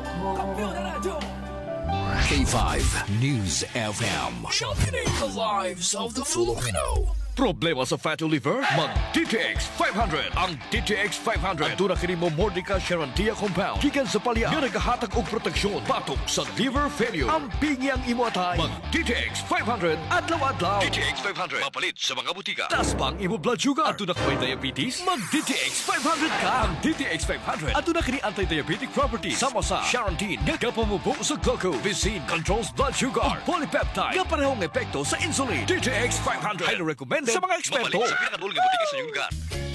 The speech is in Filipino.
K5 News FM, championing the lives of the Filipino. Problema sa fatty liver? Mag DTX 500. Ang DTX 500 ang tuna kini mo Mordica Charantia compound gikan sa palya nga nagahatag og proteksyon batok sa liver failure. Ang pingyang imo atay. Mag DTX 500 adlaw-adlaw. DTX 500 mapalit sa mga butika. Taas pang imo blood sugar. At tuna may diabetes? Mag DTX 500 ka. Ang DTX 500 at tuna kini anti-diabetic properties sama sa Charantin nga kapamubo sa glucose. Visin controls blood sugar. Polypeptide nga parehong epekto sa insulin. DTX 500 ay recommend sa mga eksperto. Mabalik sa pinakadulong butika sa inyong lugar.